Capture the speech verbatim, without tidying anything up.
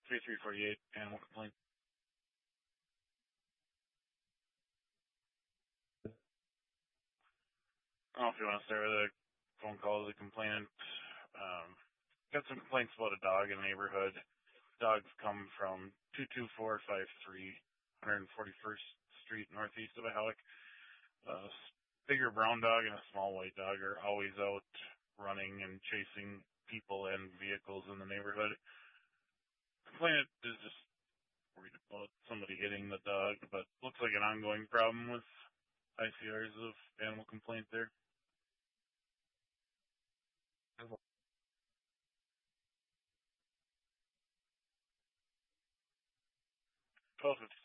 three three forty-eight, animal complaint. I don't know if you want to start with a phone call to the complainant. Um, got some complaints about a dog in the neighborhood. Dogs come from two two four five three, one forty-first Street, northeast of Ahalik. A bigger brown dog and a small white dog are always out running and chasing people and vehicles in the neighborhood. Complainant is just worried about somebody hitting the dog, but looks like an ongoing problem with I C Rs of animal complaint there. twelve